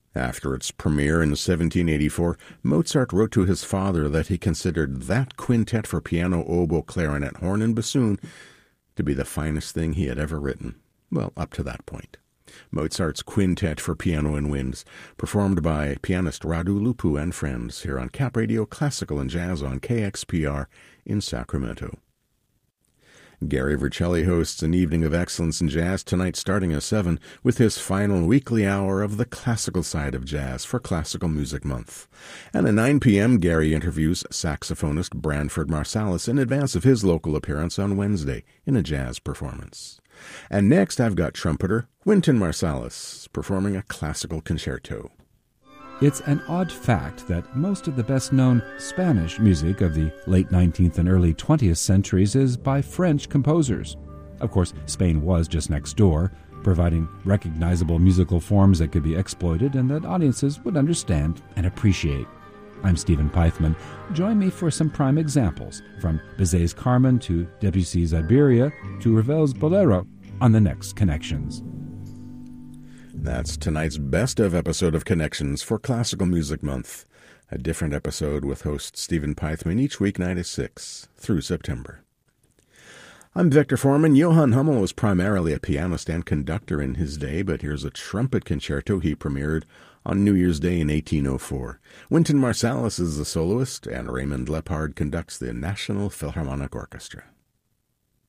After its premiere in 1784, Mozart wrote to his father that he considered that quintet for piano, oboe, clarinet, horn, and bassoon to be the finest thing he had ever written. Well, up to that point. Mozart's Quintet for Piano and Winds, performed by pianist Radu Lupu and friends here on Cap Radio Classical and Jazz on KXPR in Sacramento. Gary Vercelli hosts an evening of excellence in jazz tonight starting at 7 with his final weekly hour of the classical side of jazz for Classical Music Month. And at 9 p.m., Gary interviews saxophonist Branford Marsalis in advance of his local appearance on Wednesday in a jazz performance. And next, I've got trumpeter Wynton Marsalis performing a classical concerto. It's an odd fact that most of the best-known Spanish music of the late 19th and early 20th centuries is by French composers. Of course, Spain was just next door, providing recognizable musical forms that could be exploited and that audiences would understand and appreciate. I'm Stephen Pythman. Join me for some prime examples, from Bizet's Carmen to Debussy's Iberia to Ravel's Bolero, on the next Connections. That's tonight's best of episode of Connections for Classical Music Month. A different episode with host Stephen Pythman each weeknight at 6 through September. I'm Victor Foreman. Johann Hummel was primarily a pianist and conductor in his day, but here's a trumpet concerto he premiered on New Year's Day in 1804. Wynton Marsalis is the soloist, and Raymond Lepard conducts the National Philharmonic Orchestra.